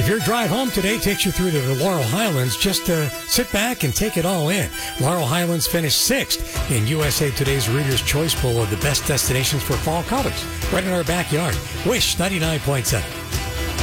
your drive home today takes you through to the Laurel Highlands, just sit back and take it all in. Laurel Highlands finished 6th in USA Today's Reader's Choice Poll of the best destinations for fall colors, right in our backyard. Wish 99.7.